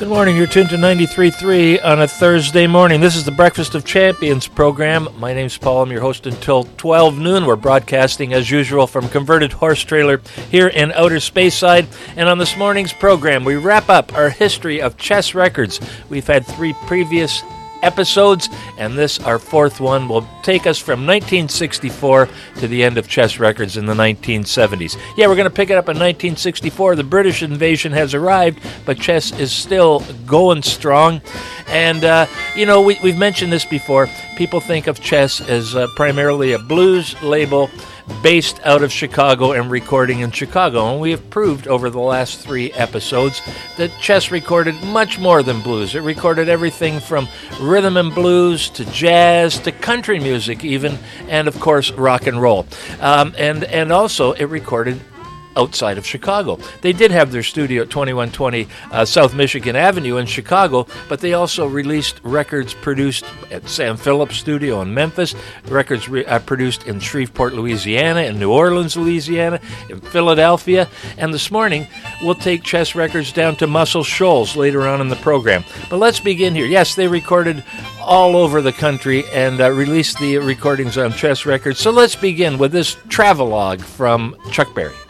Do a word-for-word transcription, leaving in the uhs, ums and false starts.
Good morning. You're tuned to ninety-three point three on a Thursday morning. This is the Breakfast of Champions program. My name's Paul. I'm your host until twelve noon. We're broadcasting, as usual, from Converted Horse Trailer here in Outer Speyside. And on this morning's program, we wrap up our history of chess records. We've had three previous episodes, and this, our fourth one, will take us from nineteen sixty-four to the end of chess records in the nineteen seventies. Yeah, we're going to pick it up in nineteen sixty-four. The British invasion has arrived, but chess is still going strong. And, uh, you know, we, we've mentioned this before. People think of chess as uh, primarily a blues label based out of Chicago and recording in Chicago. And we have proved over the last three episodes that chess recorded much more than blues. It recorded everything from rhythm and blues to jazz to country music even, and of course rock and roll. Um, and, and also it recorded outside of Chicago. They did have their studio at twenty-one twenty uh, South Michigan Avenue in Chicago, but they also released records produced at Sam Phillips Studio in Memphis, records re- uh, produced in Shreveport, Louisiana, in New Orleans, Louisiana, in Philadelphia, and this morning we'll take chess records down to Muscle Shoals later on in the program. But let's begin here. Yes, they recorded all over the country and uh, released the recordings on chess records, so let's begin with this travelogue from Chuck Berry.